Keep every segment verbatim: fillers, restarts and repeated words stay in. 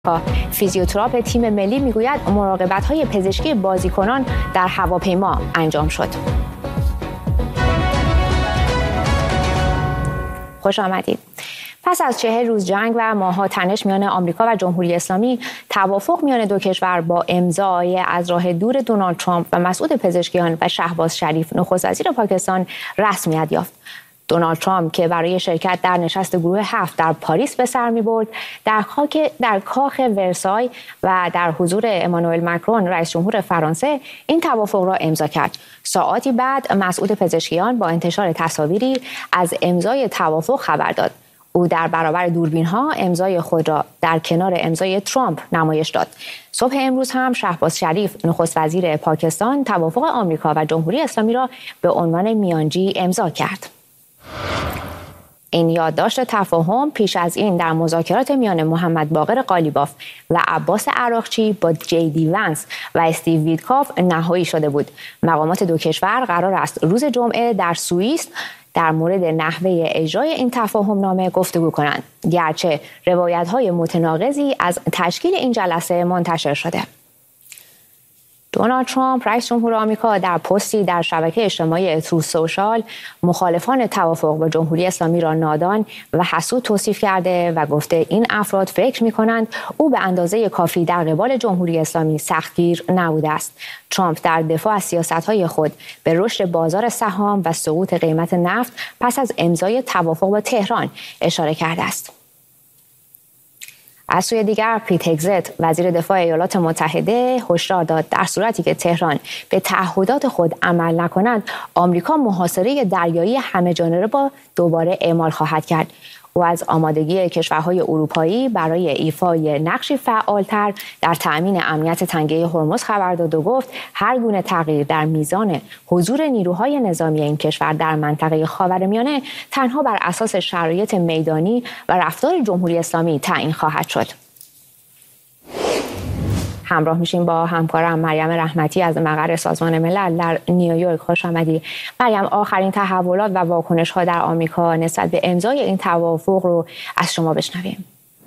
فیزیوتراپ تیم ملی میگوید مراقبت‌های پزشکی بازیکنان در هواپیما انجام شد. خوش آمدید. پس از چهل روز جنگ و ماه‌ها تنش میان آمریکا و جمهوری اسلامی، توافق میان دو کشور با امضای از راه دور دونالد ترامپ و مسعود پزشکیان و شهباز شریف نخست وزیر پاکستان رسمیت یافت. دونالد ترامپ که برای شرکت در نشست گروه هفت در پاریس به سر می‌برد، در خاک در کاخ ورسای و در حضور امانوئل مکرون رئیس جمهور فرانسه این توافق را امضا کرد. ساعاتی بعد مسعود پزشکیان با انتشار تصاویری از امضای توافق خبر داد. او در برابر دوربین‌ها امضای خود را در کنار امضای ترامپ نمایش داد. صبح امروز هم شهباز شریف نخست وزیر پاکستان توافق آمریکا و جمهوری اسلامی را به عنوان میانجی امضا کرد. این یادداشت تفاهم پیش از این در مذاکرات میان محمد باقر قالیباف و عباس عراقچی با جی دی ونس و استیو ویتکاف نهایی شده بود. مقامات دو کشور قرار است روز جمعه در سوئیس در مورد نحوه اجرای این تفاهم نامه گفتگو کنند، گرچه روایت‌های متناقضی از تشکیل این جلسه منتشر شده. دونالد ترامپ رئیس جمهور آمریکا در پستی در شبکه اجتماعی تروث سوشال مخالفان توافق با جمهوری اسلامی را نادان و حسود توصیف کرده و گفته این افراد فکر می‌کنند او به اندازه کافی در قبال جمهوری اسلامی سختگیر نبوده است. ترامپ در دفاع از سیاست‌های خود به رشد بازار سهام و سقوط قیمت نفت پس از امضای توافق با تهران اشاره کرده است. از سوی دیگر پیت هگزت وزیر دفاع ایالات متحده هشدار داد در صورتی که تهران به تعهدات خود عمل نکند، آمریکا محاصره دریایی همه‌جانبه را دوباره اعمال خواهد کرد. او از آمادگی کشورهای اروپایی برای ایفای نقشی فعالتر در تأمین امنیت تنگه هرمز خبر داد و گفت هر گونه تغییر در میزان حضور نیروهای نظامی این کشور در منطقه خاورمیانه تنها بر اساس شرایط میدانی و رفتار جمهوری اسلامی تعیین خواهد شد. همراه میشیم با همکارم مریم رحمتی از مقر سازمان ملل در نیویورک. خوش آمدی مریم. آخرین تحولات و واکنش ها در آمریکا نسبت به امضای این توافق رو از شما بشنویم.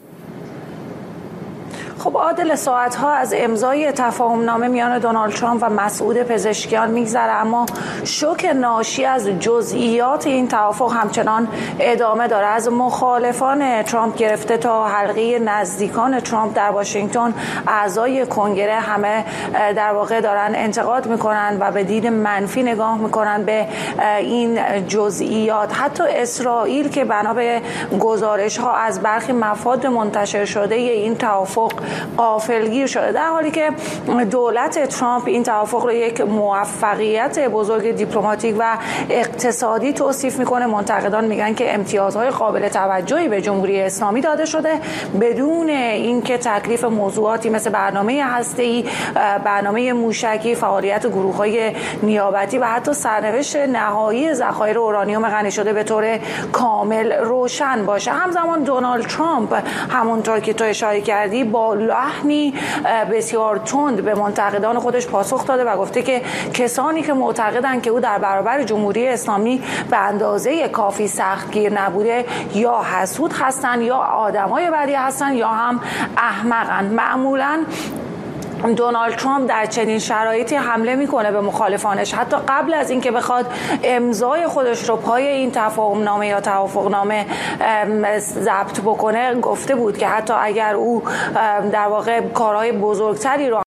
خب عادل، ساعت‌ها از امضای تفاهم نامه میان دونالد ترامپ و مسعود پزشکیان میگذره، اما شوک ناشی از جزئیات این توافق همچنان ادامه داره. از مخالفان ترامپ گرفته تا حلقه نزدیکان ترامپ در واشنگتن، اعضای کنگره همه در واقع دارن انتقاد میکنن و به دید منفی نگاه میکنن به این جزئیات. حتی اسرائیل که بنا به گزارش‌ها از برخی مفاد منتشر شده این توافق غافلگیر شده، در حالی که دولت ترامپ این توافق رو یک موفقیت بزرگ دیپلماتیک و اقتصادی توصیف میکنه. منتقدان میگن که امتیازهای قابل توجهی به جمهوری اسلامی داده شده بدون اینکه تکلیف موضوعاتی مثل برنامه هسته‌ای، برنامه موشکی، فعالیت گروه‌های نیابتی و حتی سرنوشت نهایی ذخایر اورانیوم غنی شده به طور کامل روشن باشه. همزمان دونالد ترامپ همونطور که تو اشاره کردی با لحنی بسیار تند به منتقدان خودش پاسخ داده و گفته که کسانی که معتقدند که او در برابر جمهوری اسلامی به اندازه کافی سختگیر نبوده یا حسود هستند یا آدمای بدی هستند یا هم احمقند. معمولاً دونالد ترامپ در چنین شرایطی حمله میکنه به مخالفانش. حتی قبل از اینکه بخواد امضای خودش رو پای این تفاهم نامه یا توافق نامه ضبط بکنه گفته بود که حتی اگر او در واقع کارهای بزرگتری رو